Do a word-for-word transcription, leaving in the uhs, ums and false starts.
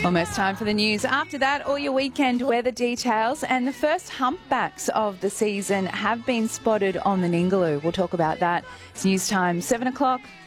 Almost time for the news. After that, all your weekend weather details, and the first humpbacks of the season have been spotted on the Ningaloo. We'll talk about that. It's news time, seven o'clock.